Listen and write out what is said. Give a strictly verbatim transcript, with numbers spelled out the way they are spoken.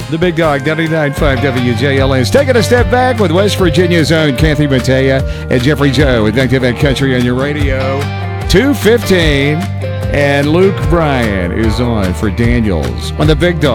The Big Dog, ninety-nine point five W J L S. Taking a step back with West Virginia's own Kathy Mattea and Jeffrey Joe with Active and Country on your radio. two fifteen, and Luke Bryan is on for Daniels on the Big Dog.